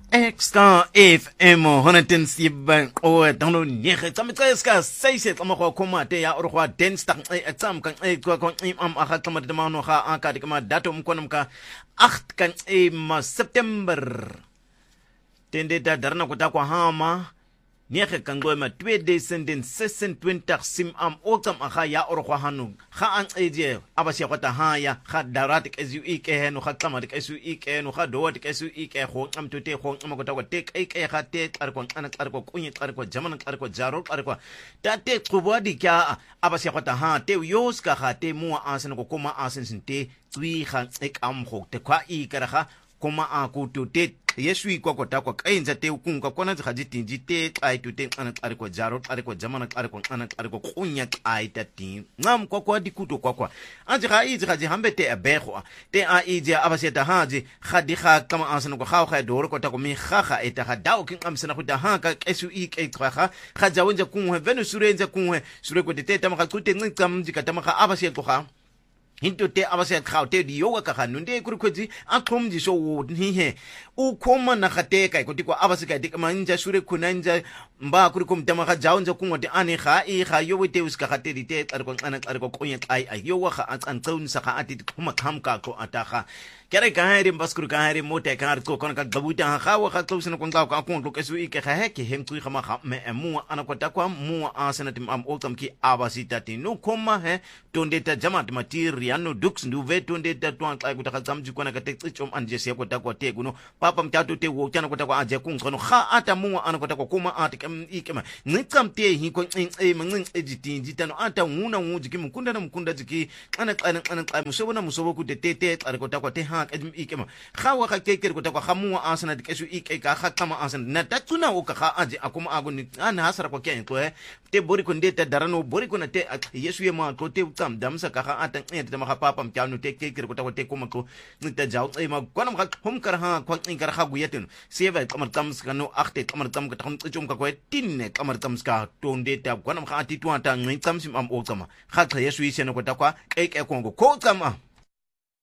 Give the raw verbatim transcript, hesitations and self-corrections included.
Extra F M honderd zeven o download nege tsamitseska seise tsamagwa komate ya orgwa Dinsdag e tsam kan e kwa kon im aga tsamade de mano ga aka de ma datum konum ka agt kan e ma September tende da darna kota kwa hama nege kan go ma twee duisend sesentwintig sim am otam aga ya orgwa hanu ga an eje abasi kwata ha ya ga darat ke zu ik he no ga tsamade ke su ik he no ga doot ke su ik he go am tote go am kota ko tek ik he ga te kar ko ana kar ko kunyi kar ko jaman kar ko jaro kar ko ta te kubodi kya abasi kwata ha te yos ka ga te mu asen ko koma asen sinte twi ga ek am go te kwa i kar ga koma a ku tote yeswi kwa kota kwa kainza te ukunga kona zikhaji tinji te ai tute ana kar ko jaro kar ko jamana kar ko ana kar ko kunya ai tati ngam kwa kwa dikuto kwa kwa anje ga izi ga hambe te abego te a izi abaseta haji khadi kha kama asana ko khaw kha dor ko ta ko mi kha kha eta ga daw kin amsana ko ta ha ka su ik e kha kha kha jawonja kunwe venu surenza kunwe sure ko te te tama ka kute ngam jikata ma kha abase ko kha hinto te abase khaute di yoga ka kanunde kuri kwezi akomji so ni he u koma na khate kai ko tiko abase kai dik manja shure kunanja mba kuri kom tama kha jaunja kungote ani kha i kha yo wete uska khate di te kar ko ana kar ko konya ai ai yo wa kha an tsaun sa kha ati kuma kham ka ko ata kha kere ka hari baskuru ka hari mote ka har ko kon ka gabuta kha wa kha tsausina kon ka ko kon lo kesu i ke kha he ke hem kui khama kha me mu ana ko ta kwa mu asana tim am otam ki abasi tati no koma he tonde ta jamat matiri ano dux ndu vetonde tatwa xa kuta tsamji kona ka texichom anje se ko takwa te kuno papa mtato te wo kana ko takwa aje kun kono kha ata mu ana ko takwa kuma ati kam ikema ngitsam te hi ko e mangin ejitinji tano ata nguna nguji kim kunda na mkunda jiki ana ana ana musobo na musobo ku te te te ko takwa te ha ikema kha wa ka kekere ko takwa khamu asana dikesu ike ka kha kama asana na tatuna o ka kha aje akuma agoni ana hasara ko kyen ko te bori ko ndeta darano bori ko na te yesu ye ma ko te kam damsa ka kha ata ente ma papa mtano te kekere ko takwa te kuma ko nita jaw e ma kwana ma hom kar ha ko ingara ha guyetin seva kamar tams ka no achte kamar tam ka tam chum ka ko tinne kamar tams ka tonde ta kwana ma ati tuanta ngi tamsim am o kama kha yesu ise no ko takwa ke ke ko ko kama